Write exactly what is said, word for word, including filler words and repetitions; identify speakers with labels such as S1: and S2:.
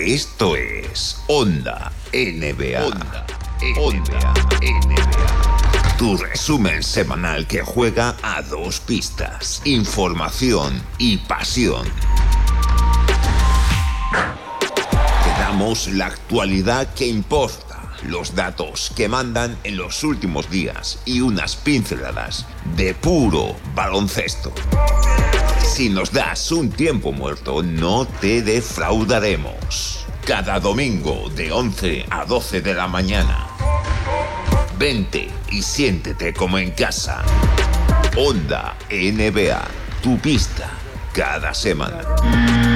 S1: Esto es Onda N B A. Onda, Onda N B A. Tu resumen semanal que juega a dos pistas. Información y pasión. Te damos la actualidad que importa, los datos que mandan en los últimos días y unas pinceladas de puro baloncesto. Si nos das un tiempo muerto, no te defraudaremos. Cada domingo de once a doce de la mañana. Vente y siéntete como en casa. Onda N B A, tu pista cada semana.